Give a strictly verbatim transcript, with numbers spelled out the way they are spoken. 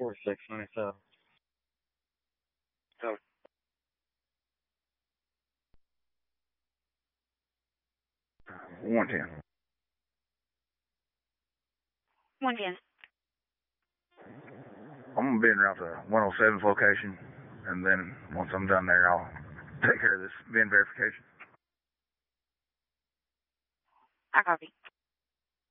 four six nine seven. So, one ten. one ten. I'm going to be in route to one oh seventh location, and then once I'm done there, I'll take care of this V I N verification. I copy.